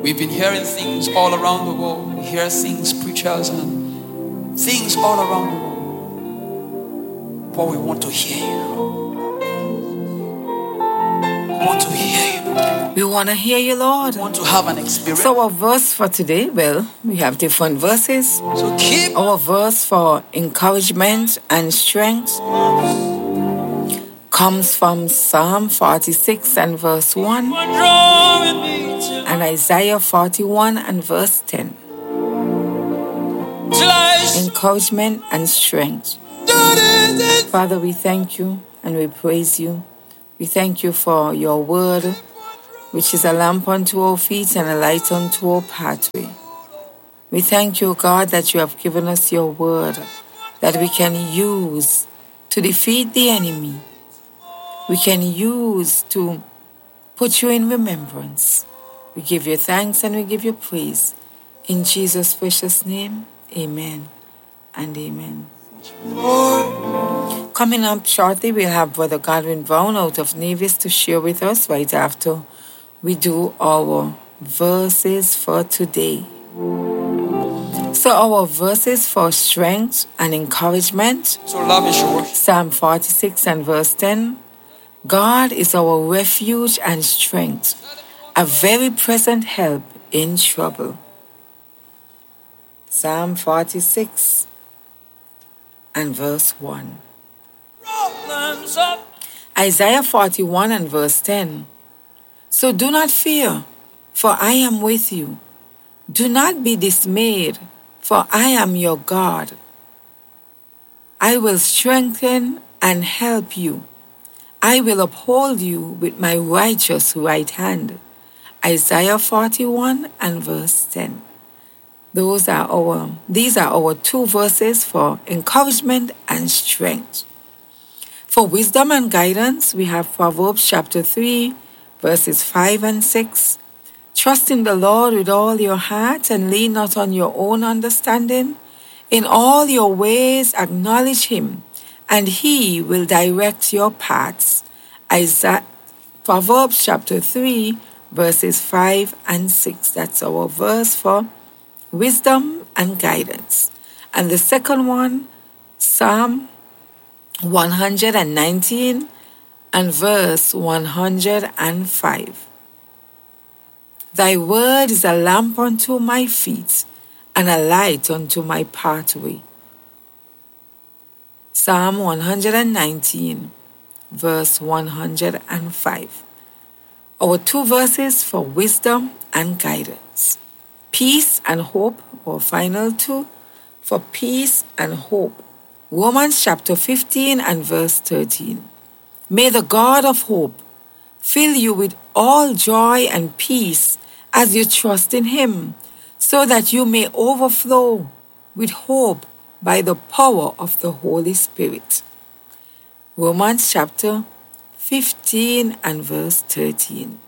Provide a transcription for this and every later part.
We've been hearing things all around the world. We hear things, preachers, and things all around the world. But we want to hear you. We want to hear you. We want to hear you, Lord. We want to have an experience. So our verse for today, we have different verses. So keep our verse for encouragement and strength comes from Psalm 46 and verse 1 and Isaiah 41 and verse 10. Encouragement and strength. Father, we thank you and we praise you. We thank you for your word, which is a lamp unto our feet and a light unto our pathway. We thank you, God, that you have given us your word that we can use to defeat the enemy. We can use to put you in remembrance. We give you thanks and we give you praise. In Jesus' precious name, amen and amen. Coming up shortly, we'll have Brother Godwin Brown out of Nevis to share with us right after we do our verses for today. So our verses for strength and encouragement, Psalm 46 and verse 10. God is our refuge and strength, a very present help in trouble. Psalm 46 and verse 1. Isaiah 41 and verse 10. So do not fear, for I am with you. Do not be dismayed, for I am your God. I will strengthen and help you. I will uphold you with my righteous right hand. Isaiah 41 and verse 10. These are our two verses for encouragement and strength. For wisdom and guidance, we have Proverbs chapter 3, verses 5 and 6. Trust in the Lord with all your heart and lean not on your own understanding. In all your ways acknowledge him, and he will direct your paths. Proverbs chapter 3, verses 5 and 6. That's our verse for wisdom and guidance. And the second one, Psalm 119 and verse 105. Thy word is a lamp unto my feet and a light unto my pathway. Psalm 119, verse 105. Our two verses for wisdom and guidance. Peace and hope, our final two, for peace and hope. Romans chapter 15 and verse 13. May the God of hope fill you with all joy and peace as you trust in him, so that you may overflow with hope by the power of the Holy Spirit. Romans chapter 15 and verse 13.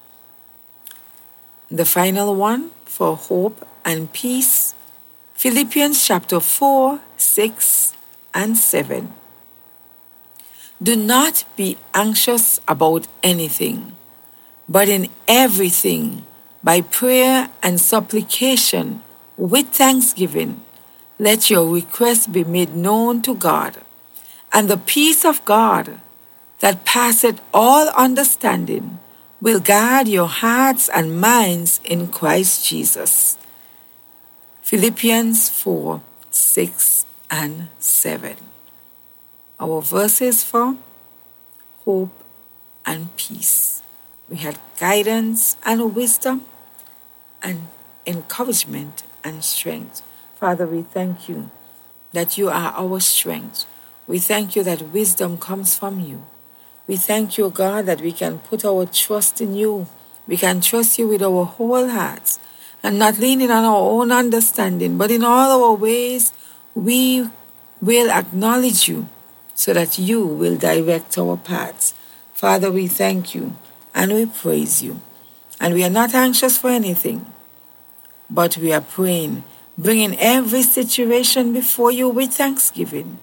The final one for hope and peace, Philippians chapter 4, 6 and 7. Do not be anxious about anything, but in everything, by prayer and supplication, with thanksgiving, let your requests be made known to God. And the peace of God, that passeth all understanding, will guard your hearts and minds in Christ Jesus. Philippians 4, 6 and 7. Our verses for hope and peace. We had guidance and wisdom and encouragement and strength. Father, we thank you that you are our strength. We thank you that wisdom comes from you. We thank you, God, that we can put our trust in you. We can trust you with our whole hearts and not leaning on our own understanding, but in all our ways we will acknowledge you so that you will direct our paths. Father, we thank you and we praise you. And we are not anxious for anything, but we are praying, bringing every situation before you with thanksgiving,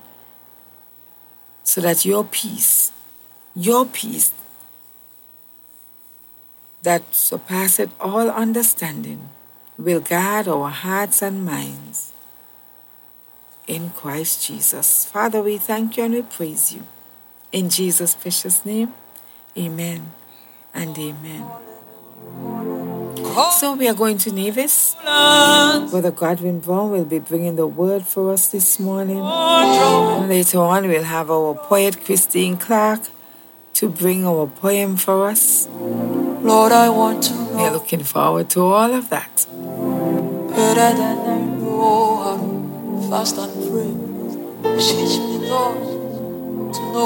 so that your peace that surpasseth all understanding will guard our hearts and minds in Christ Jesus. Father, we thank you and we praise you. In Jesus' precious name, amen and amen. So we are going to Nevis. Brother Godwin Brown will be bringing the word for us this morning. And later on, we'll have our poet Christine Clark to bring our poem for us. Lord, I want to know. We are looking forward to all of that. Better than I know how to fast and pray. Teach me, Lord, to know